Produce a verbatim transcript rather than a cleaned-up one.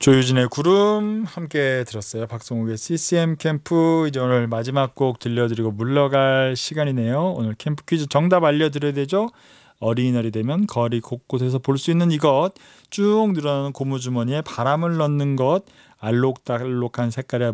조유진의 구름 함께 들었어요. 박성욱의 씨씨엠 캠프 이제 오늘 마지막 곡 들려드리고 물러갈 시간이네요. 오늘 캠프 퀴즈 정답 알려드려야 되죠. 어린이날이 되면 거리 곳곳에서 볼 수 있는 이것, 쭉 늘어나는 고무주머니에 바람을 넣는 것, 알록달록한 색깔의